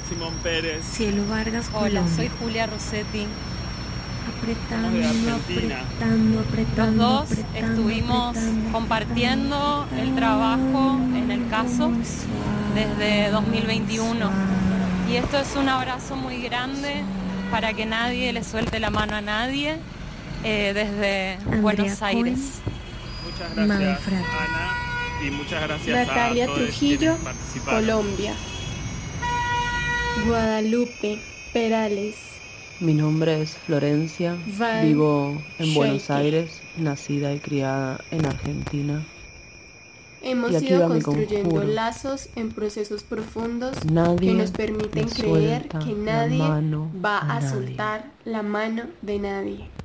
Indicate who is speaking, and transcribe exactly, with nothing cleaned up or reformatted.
Speaker 1: Simón Pérez.
Speaker 2: Cielo Vargas,
Speaker 3: Hola,
Speaker 2: Colombia.
Speaker 3: soy Julia Rossetti.
Speaker 2: Apretando,
Speaker 1: de Argentina.
Speaker 2: apretando, apretando.
Speaker 3: Los dos
Speaker 2: apretando,
Speaker 3: estuvimos
Speaker 2: apretando,
Speaker 3: compartiendo
Speaker 2: apretando,
Speaker 3: el trabajo en el caso desde dos mil veintiuno. Y esto es un abrazo muy grande para que nadie le suelte la mano a nadie eh, desde
Speaker 2: Andrea
Speaker 3: Buenos Aires.
Speaker 1: Muchas gracias,
Speaker 2: Manfred.
Speaker 1: Ana, y muchas gracias
Speaker 4: Natalia
Speaker 1: a todos
Speaker 4: Trujillo,
Speaker 1: quienes participaron.
Speaker 4: Colombia. Guadalupe Perales.
Speaker 5: Mi nombre es Florencia,
Speaker 4: Van
Speaker 5: vivo en Buenos
Speaker 4: Scheike.
Speaker 5: Aires, nacida y criada en Argentina.
Speaker 4: Hemos
Speaker 5: Y aquí
Speaker 4: ido
Speaker 5: va mi
Speaker 4: construyendo
Speaker 5: conjuro.
Speaker 4: lazos en procesos profundos
Speaker 5: Nadie
Speaker 4: que nos permiten
Speaker 5: le
Speaker 4: creer
Speaker 5: suelta
Speaker 4: que
Speaker 5: la
Speaker 4: nadie
Speaker 5: mano
Speaker 4: va
Speaker 5: a
Speaker 4: a
Speaker 5: nadie.
Speaker 4: soltar la mano de nadie.